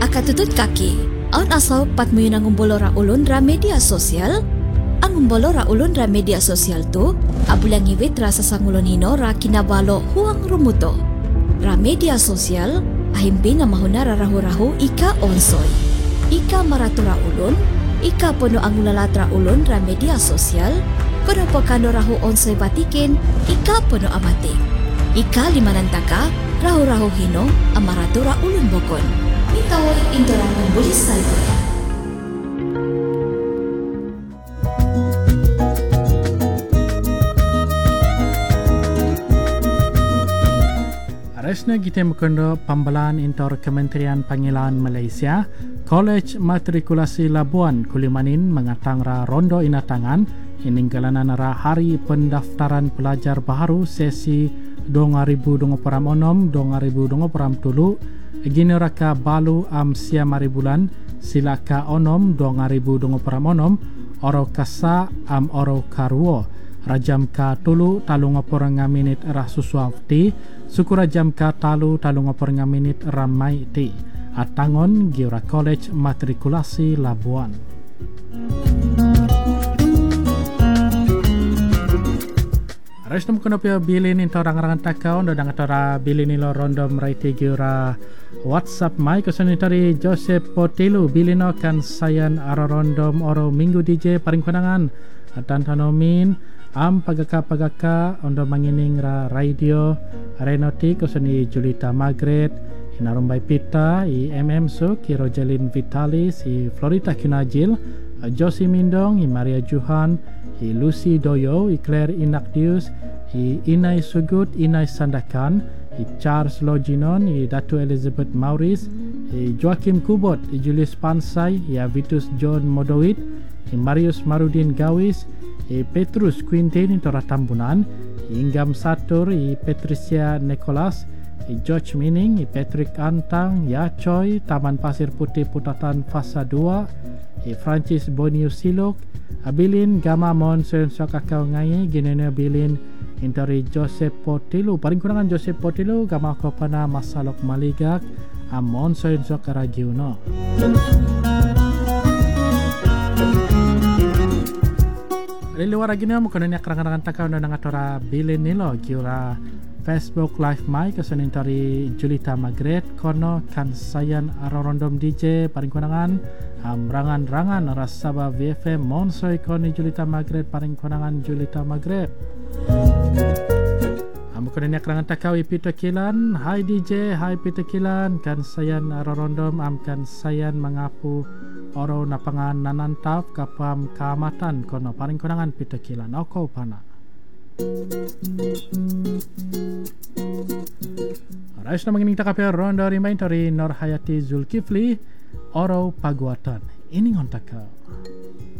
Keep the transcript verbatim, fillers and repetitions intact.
Akatutut kaki, aun asau pat muyu nang ngumbolo ra ulun ra media sosial. Ang ngumbolo ra ulun ra media sosial tu, abulang iwit ra sasangulon nino ra kinabalo huang rumuto. Ra media sosial, ahimpi na mahuna ra rahu-rahu ika onsoy. Ika maratura ulun, ika pono ang ulalatra ulun ra media sosial, kono pokano rahu onsoy batikin, ika pono amati. Ika limanantaka, rahu-rahu hino, amaratura ulun bokon. Mitawai indorang membulis cyber. Aresna kita mukondo pambalaan intor Kementerian Pangilan Malaysia, College Matrikulasi Labuan Kulimanin mengatang ra rondo inatangan ininggalan ra hari pendaftaran pelajar baharu sesi dua ribu dua puluh enam dua ribu dua puluh tujuh gini raka balu am siamari bulan silaka onom dua ribu dua puluh enam oro kasa am oro karwo rajam ka tulu talu ngopor ngaminit rah susuafti suku rajam ka talu talu ngopor ngaminit ramai ti atangon Giura College Matrikulasi Labuan. Restum kono pia bilin into rangan-rangan takau ndo dang tora bilin ilo rondom raiti Giura WhatsApp mai kosan itari Joseph Potilu bilino kan sayan aro rondom oro minggu D J paring konangan atan tanomin am pagaka-pagaka ondo mangining ra radio renoti kosani Julita Margaret inarumbai pita i M M Suk i Rojalin Vitalis i Florita Kinajil Josie Mindong i Maria Juhan i Lucy Doyo i Claire Inakdius i Inai Sugut Inai Sandakan i Charles Loginon i Datu Elizabeth Maurice i Joaquim Kubot i Julius Pansai i Avitus John Modowit i Marius Marudin Gawis i Petrus Quintin i Tora Tambunan i Inggam Satur i Patricia Nicholas i George Mining i Patrick Antang Ya Choi Taman Pasir Putih Putatan Fasa dua i Francis Bonius Silok Abilin Gama Mon Sensok Akau Ngai Ginene Abilin Intori Joseph Potilu paling kurangan Joseph Potilu Gama Kopana Masalok Maligak Amon Sensok Karagiuno. Dari luar lagi ni mukanya ni kerang-kerang takau dan ngatora bilin nilo Giura Facebook Live Mai kesan intari Julita Margaret kono kan sayan arorondom D J paling konangan am rangan-rangan rasaba V F M monsoy koni Julita Margaret paling konangan Julita Margaret am mukanya ni kerang takau i Peter Kilan. Hai D J, hai Peter Kilan kan sayan arorondom am kan sayan mengapu oro napangan nanantap kapam kaamatan kono paling konangan Peter Kilan okau pana. Rais na mangining takapya rondo remind dari Nur Hayati Zulkifli oro paguatan ini ngontak